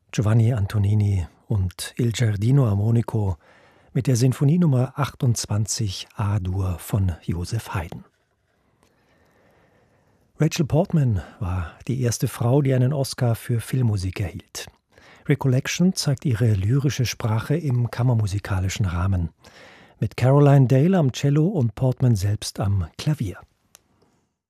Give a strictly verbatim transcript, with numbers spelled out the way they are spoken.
Giovanni Antonini und Il Giardino Armonico mit der Sinfonienummer achtundzwanzig A-Dur von Joseph Haydn. Rachel Portman war die erste Frau, die einen Oscar für Filmmusik erhielt. Recollection zeigt ihre lyrische Sprache im kammermusikalischen Rahmen, mit Caroline Dale am Cello und Portman selbst am Klavier.